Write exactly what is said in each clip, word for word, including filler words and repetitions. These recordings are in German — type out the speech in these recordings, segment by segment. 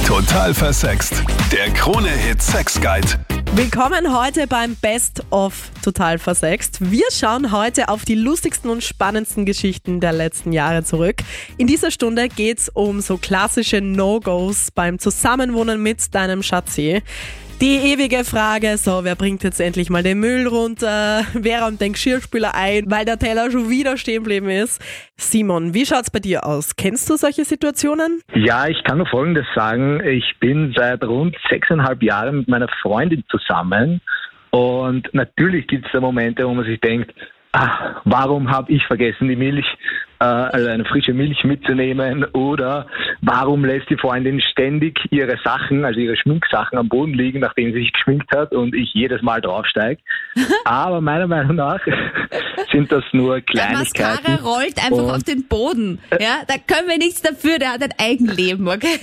Total versext. Der Krone-Hit Sex Guide. Willkommen heute beim Best of Total versext. Wir schauen heute auf die lustigsten und spannendsten Geschichten der letzten Jahre zurück. In dieser Stunde geht's um so klassische No-Gos beim Zusammenwohnen mit deinem Schatzi. Die ewige Frage, so, wer bringt jetzt endlich mal den Müll runter? Wer räumt den Geschirrspüler ein, weil der Teller schon wieder stehen geblieben ist? Simon, wie schaut's bei dir aus? Kennst du solche Situationen? Ja, ich kann nur Folgendes sagen. Ich bin seit rund sechseinhalb Jahren mit meiner Freundin zusammen und natürlich gibt es da Momente, wo man sich denkt, ah, warum habe ich vergessen, die Milch, äh, also eine frische Milch mitzunehmen, oder warum lässt die Freundin ständig ihre Sachen, also ihre Schminksachen am Boden liegen, nachdem sie sich geschminkt hat und ich jedes Mal draufsteige. Aber meiner Meinung nach sind das nur Kleinigkeiten. Der Mascara rollt einfach und auf den Boden. Ja, da können wir nichts dafür, der hat ein Eigenleben, okay?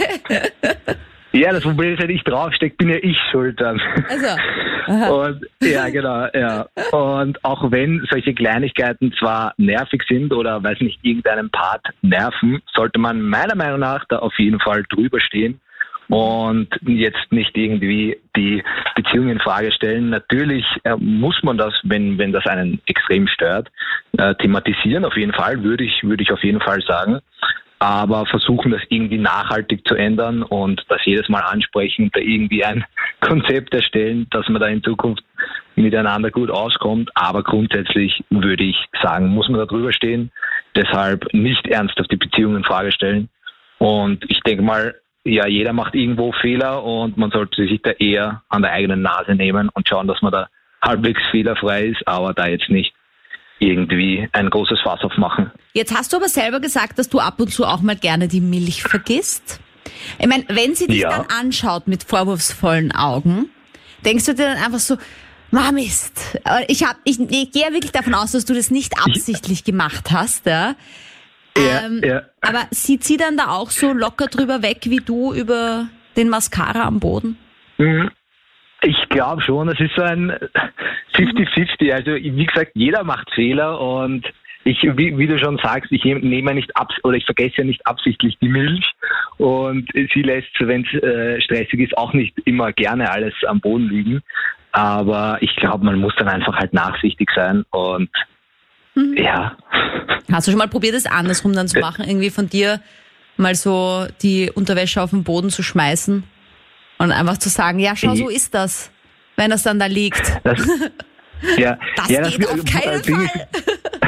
Ja, das Problem ist, wenn ich draufstecke, bin ja ich schuld dann. Also. Und ja, genau, ja. Und auch wenn solche Kleinigkeiten zwar nervig sind oder weiß nicht, irgendeinen Part nerven, sollte man meiner Meinung nach da auf jeden Fall drüber stehen und jetzt nicht irgendwie die Beziehung in Frage stellen. Natürlich äh, muss man das, wenn wenn das einen extrem stört, äh, thematisieren. Auf jeden Fall würde ich würde ich auf jeden Fall sagen. Aber versuchen, das irgendwie nachhaltig zu ändern und das jedes Mal ansprechen und da irgendwie ein Konzept erstellen, dass man da in Zukunft miteinander gut auskommt. Aber grundsätzlich würde ich sagen, muss man da drüber stehen. Deshalb nicht ernsthaft die Beziehung in Frage stellen. Und ich denke mal, ja, jeder macht irgendwo Fehler und man sollte sich da eher an der eigenen Nase nehmen und schauen, dass man da halbwegs fehlerfrei ist, aber da jetzt nicht irgendwie ein großes Fass aufmachen. Jetzt hast du aber selber gesagt, dass du ab und zu auch mal gerne die Milch vergisst. Ich meine, wenn sie dich Ja. dann anschaut mit vorwurfsvollen Augen, denkst du dir dann einfach so, Ma Mist. Ich, hab, ich, ich gehe ja wirklich davon aus, dass du das nicht absichtlich gemacht hast. Ja? Ja, Ähm, ja. Aber sieht sie dann da auch so locker drüber weg wie du über den Mascara am Boden? Mhm. Ich glaube schon, es ist so ein fünfzig fünfzig. Also wie gesagt, jeder macht Fehler und ich, wie, wie du schon sagst, ich nehme nicht ab oder ich vergesse ja nicht absichtlich die Milch und sie lässt, wenn es äh, stressig ist, auch nicht immer gerne alles am Boden liegen. Aber ich glaube, man muss dann einfach halt nachsichtig sein und Mhm. ja. Hast du schon mal probiert, es andersrum dann zu machen? Irgendwie von dir mal so die Unterwäsche auf den Boden zu schmeißen und einfach zu sagen, ja, schau, so ist das, wenn das dann da liegt. Das, ja, Das ja, geht auf keinen Ding ist- Fall.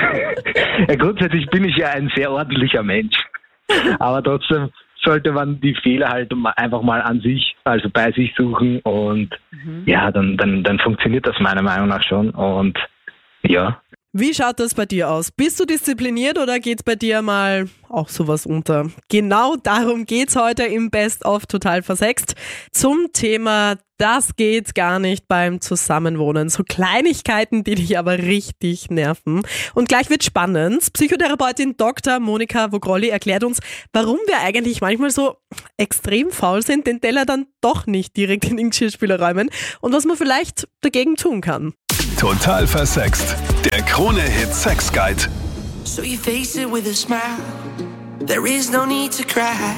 Ja, grundsätzlich bin ich ja ein sehr ordentlicher Mensch. Aber trotzdem sollte man die Fehler halt ma- einfach mal an sich, also bei sich suchen und ja, dann, dann, dann funktioniert das meiner Meinung nach schon und ja. Wie schaut das bei dir aus? Bist du diszipliniert oder geht's bei dir mal auch sowas unter? Genau darum geht's heute im Best of Total versext. Zum Thema, das geht gar nicht beim Zusammenwohnen. So Kleinigkeiten, die dich aber richtig nerven. Und gleich wird spannend. Psychotherapeutin Doktor Monika Vogrolli erklärt uns, warum wir eigentlich manchmal so extrem faul sind, den Teller dann doch nicht direkt in den Geschirrspüler räumen und was man vielleicht dagegen tun kann. Total versext. Der Krone-Hit Sex Guide. So you face it with a smile. There is no need to cry.